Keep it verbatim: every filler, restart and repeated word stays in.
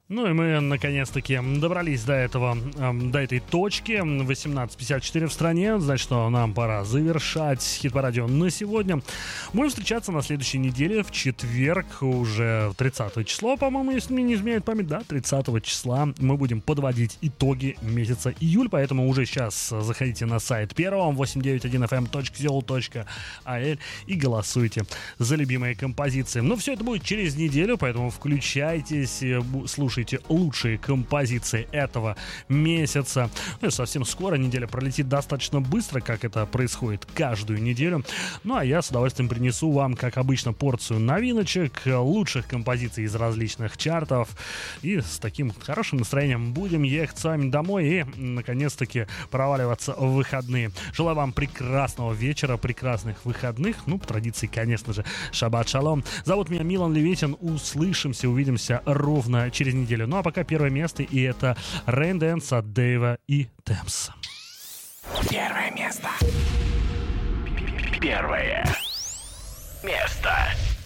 Ну и мы наконец-таки добрались до этого, до этой точки. восемнадцать пятьдесят четыре в стране. Значит, что нам пора завершать хит-парадио на сегодня. Будем встречаться на следующей неделе в четверг, уже тридцатое число, по-моему, если мне не изменяет память, да, тридцатого числа мы будем подводить итоги месяца июль, поэтому уже сейчас заходите на сайт первого восемь девять один эф эм точка зет точка эй эл и голосуйте за любимые композиции. Но все это будет через неделю, поэтому включайтесь, слушайте лучшие композиции этого месяца. Ну и совсем скоро неделя пролетит достаточно быстро, как это происходит каждую неделю. Ну а я с удовольствием принесу вам, как обычно, порцию новиночек, лучших композиций из различных чартов. И с таким хорошим настроением будем ехать с вами домой и, наконец-таки, проваливаться в выходные. Желаю вам прекрасного вечера, прекрасных выходных. Ну, по традиции, конечно же, шаббат шалом. Зовут меня Милан Левитин. Услышимся, увидимся ровно через неделю. Ну а пока первое место, и это Rain Dance от Дэйва и Темс. Первое место. Первое место.